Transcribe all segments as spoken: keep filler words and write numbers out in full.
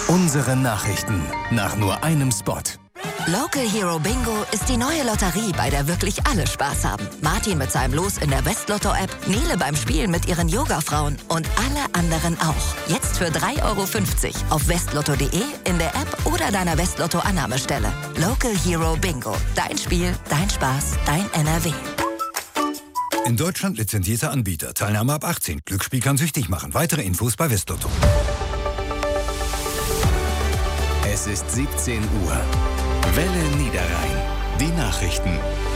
Unsere Nachrichten nach nur einem Spot. Local Hero Bingo ist die neue Lotterie, bei der wirklich alle Spaß haben. Martin mit seinem Los in der Westlotto-App, Nele beim Spielen mit ihren Yoga-Frauen und alle anderen auch. Jetzt für drei Euro fünfzig auf westlotto punkt de, in der App oder deiner Westlotto-Annahmestelle. Local Hero Bingo. Dein Spiel, dein Spaß, dein N R W. In Deutschland lizenzierter Anbieter. Teilnahme ab achtzehn. Glücksspiel kann süchtig machen. Weitere Infos bei Westlotto. Es ist siebzehn Uhr. Welle Niederrhein. Die Nachrichten.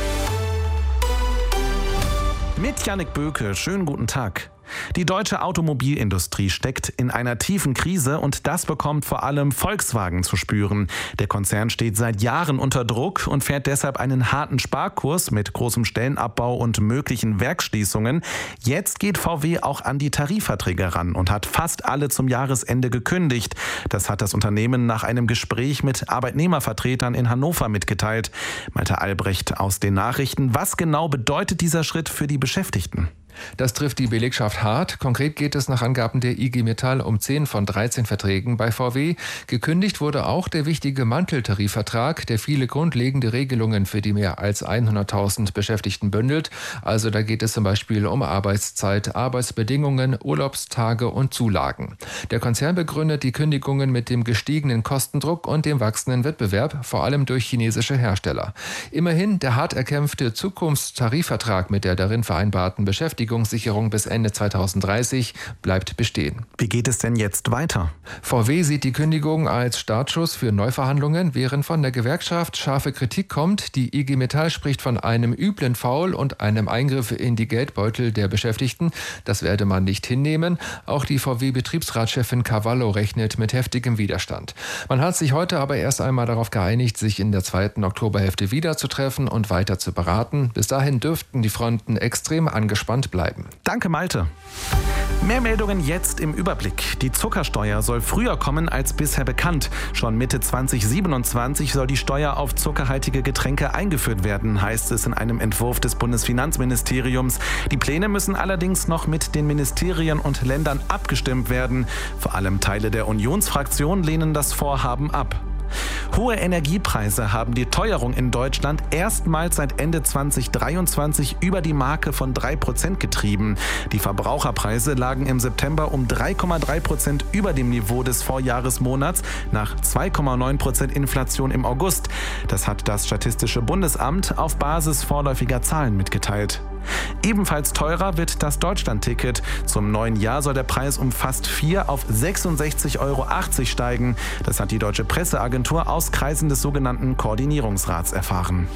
Mit Jannik Böke, schönen guten Tag. Die deutsche Automobilindustrie steckt in einer tiefen Krise und das bekommt vor allem Volkswagen zu spüren. Der Konzern steht seit Jahren unter Druck und fährt deshalb einen harten Sparkurs mit großem Stellenabbau und möglichen Werksschließungen. Jetzt geht V W auch an die Tarifverträge ran und hat fast alle zum Jahresende gekündigt. Das hat das Unternehmen nach einem Gespräch mit Arbeitnehmervertretern in Hannover mitgeteilt. Malte Albrecht aus den Nachrichten. Was genau bedeutet dieser Schritt für die Beschäftigten? Das trifft die Belegschaft hart. Konkret geht es nach Angaben der I G Metall um zehn von dreizehn Verträgen bei V W. Gekündigt wurde auch der wichtige Manteltarifvertrag, der viele grundlegende Regelungen für die mehr als hunderttausend Beschäftigten bündelt. Also da geht es zum Beispiel um Arbeitszeit, Arbeitsbedingungen, Urlaubstage und Zulagen. Der Konzern begründet die Kündigungen mit dem gestiegenen Kostendruck und dem wachsenden Wettbewerb, vor allem durch chinesische Hersteller. Immerhin, der hart erkämpfte Zukunftstarifvertrag mit der darin vereinbarten Beschäftigung Sicherung bis Ende zweitausenddreißig bleibt bestehen. Wie geht es denn jetzt weiter? V W sieht die Kündigung als Startschuss für Neuverhandlungen, während von der Gewerkschaft scharfe Kritik kommt. Die I G Metall spricht von einem üblen Foul und einem Eingriff in die Geldbeutel der Beschäftigten. Das werde man nicht hinnehmen. Auch die V W-Betriebsratschefin Cavallo rechnet mit heftigem Widerstand. Man hat sich heute aber erst einmal darauf geeinigt, sich in der zweiten Oktoberhälfte wiederzutreffen und weiter zu beraten. Bis dahin dürften die Fronten extrem angespannt bleiben. Danke, Malte. Mehr Meldungen jetzt im Überblick. Die Zuckersteuer soll früher kommen als bisher bekannt. Schon Mitte zweitausendsiebenundzwanzig soll die Steuer auf zuckerhaltige Getränke eingeführt werden, heißt es in einem Entwurf des Bundesfinanzministeriums. Die Pläne müssen allerdings noch mit den Ministerien und Ländern abgestimmt werden. Vor allem Teile der Unionsfraktion lehnen das Vorhaben ab. Hohe Energiepreise haben die Teuerung in Deutschland erstmals seit Ende zweitausenddreiundzwanzig über die Marke von drei Prozent getrieben. Die Verbraucherpreise lagen im September um drei Komma drei Prozent über dem Niveau des Vorjahresmonats nach zwei Komma neun Prozent Inflation im August. Das hat das Statistische Bundesamt auf Basis vorläufiger Zahlen mitgeteilt. Ebenfalls teurer wird das Deutschlandticket. Zum neuen Jahr soll der Preis um fast vier auf sechsundsechzig Euro achtzig steigen. Das hat die Deutsche Presseagentur aus Kreisen des sogenannten Koordinierungsrats erfahren.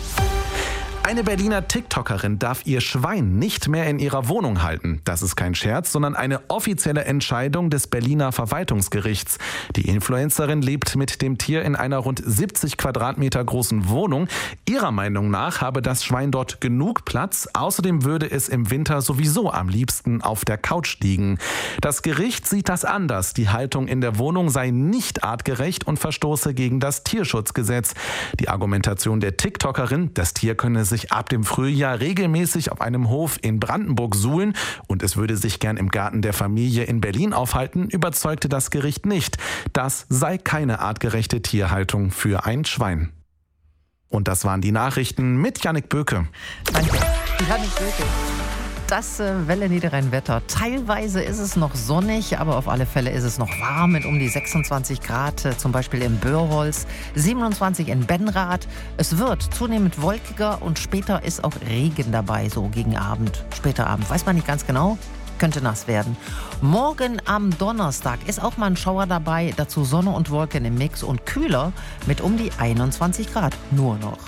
Eine Berliner TikTokerin darf ihr Schwein nicht mehr in ihrer Wohnung halten. Das ist kein Scherz, sondern eine offizielle Entscheidung des Berliner Verwaltungsgerichts. Die Influencerin lebt mit dem Tier in einer rund siebzig Quadratmeter großen Wohnung. Ihrer Meinung nach habe das Schwein dort genug Platz. Außerdem würde es im Winter sowieso am liebsten auf der Couch liegen. Das Gericht sieht das anders. Die Haltung in der Wohnung sei nicht artgerecht und verstoße gegen das Tierschutzgesetz. Die Argumentation der TikTokerin, das Tier könne sich ab dem Frühjahr regelmäßig auf einem Hof in Brandenburg suhlen und es würde sich gern im Garten der Familie in Berlin aufhalten, überzeugte das Gericht nicht. Das sei keine artgerechte Tierhaltung für ein Schwein. Und das waren die Nachrichten mit Jannik Böke. Danke, Jannik Böke. Das äh, Welle Niederrhein-Wetter. Teilweise ist es noch sonnig, aber auf alle Fälle ist es noch warm mit um die sechsundzwanzig Grad, äh, zum Beispiel im Börholz, siebenundzwanzig in Benrath. Es wird zunehmend wolkiger und später ist auch Regen dabei, so gegen Abend, später Abend. Weiß man nicht ganz genau, könnte nass werden. Morgen am Donnerstag ist auch mal ein Schauer dabei, dazu Sonne und Wolken im Mix und kühler mit um die einundzwanzig Grad nur noch.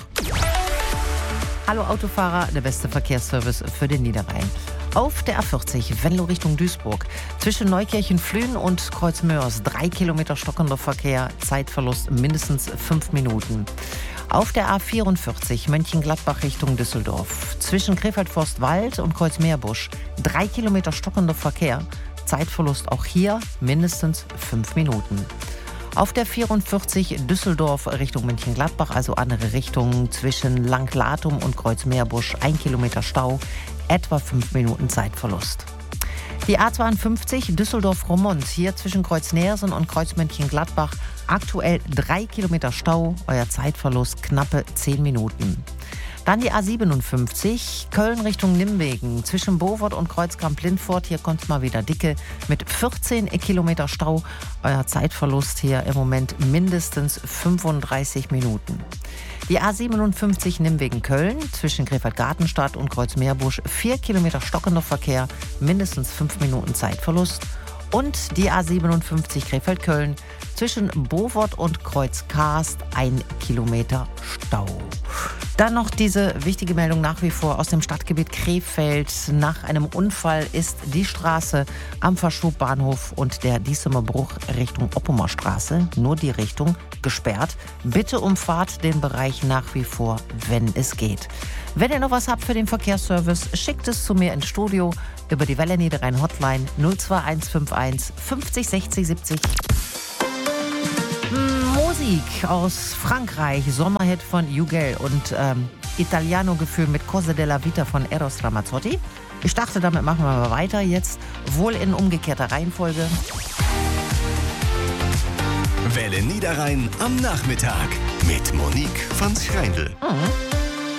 Hallo Autofahrer, der beste Verkehrsservice für den Niederrhein. Auf der A vierzig, Venlo Richtung Duisburg. Zwischen Neukirchen-Flühen und Kreuzmörs drei Kilometer stockender Verkehr, Zeitverlust mindestens fünf Minuten. Auf der A vierundvierzig, Mönchengladbach Richtung Düsseldorf. Zwischen Krefeld-Forstwald und Kreuzmeerbusch drei Kilometer stockender Verkehr, Zeitverlust auch hier mindestens fünf Minuten. Auf der vierundvierzig Düsseldorf Richtung Mönchengladbach, also andere Richtung, zwischen Langlatum und Kreuzmeerbusch, ein Kilometer Stau, etwa fünf Minuten Zeitverlust. Die A zweiundfünfzig Düsseldorf-Roermond, hier zwischen Kreuz-Neersen und Kreuz-Mönchengladbach, aktuell drei Kilometer Stau, euer Zeitverlust knappe zehn Minuten. Dann die A siebenundfünfzig, Köln Richtung Nimwegen, zwischen Bovert und Kreuzkamp-Lindfort, hier kommt mal wieder dicke, mit vierzehn Kilometer Stau, euer Zeitverlust hier im Moment mindestens fünfunddreißig Minuten. Die A siebenundfünfzig Nimwegen-Köln, zwischen Krefeld-Gartenstadt und Kreuz-Meerbusch, vier Kilometer stockender Verkehr, mindestens fünf Minuten Zeitverlust. Und die A siebenundfünfzig Krefeld-Köln, zwischen Bovert und Kreuz-Karst, ein Kilometer Stau. Dann noch diese wichtige Meldung nach wie vor aus dem Stadtgebiet Krefeld. Nach einem Unfall ist die Straße am Verschubbahnhof und der Diesemer Bruch Richtung Oppumer Straße, nur die Richtung, gesperrt. Bitte umfahrt den Bereich nach wie vor, wenn es geht. Wenn ihr noch was habt für den Verkehrsservice, schickt es zu mir ins Studio über die Welle Niederrhein Hotline null zwei eins fünf eins fünfzig sechzig siebzig. Musik aus Frankreich, Sommerhit von Hugel und ähm, Italiano-Gefühl mit Cose della Vita von Eros Ramazzotti. Ich dachte, damit machen wir mal weiter. Jetzt wohl in umgekehrter Reihenfolge. Welle Niederrhein am Nachmittag mit Monique van Schreindl. Mhm.